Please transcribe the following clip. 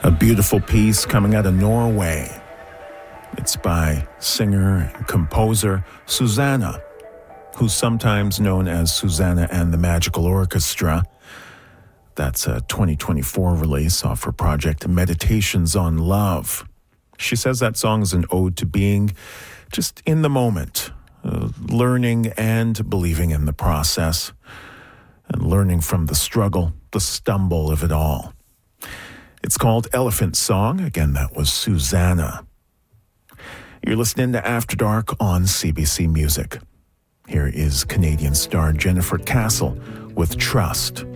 A beautiful piece coming out of Norway. It's by singer and composer Susanna, who's sometimes known as Susanna and the Magical Orchestra. That's a 2024 release off her project Meditations on Love. She says that song is an ode to being just in the moment, learning and believing in the process, and learning from the struggle, the stumble of it all. It's called Elephant Song. Again, that was Susanna. You're listening to After Dark on CBC Music. Here is Canadian star Jennifer Castle with Trust.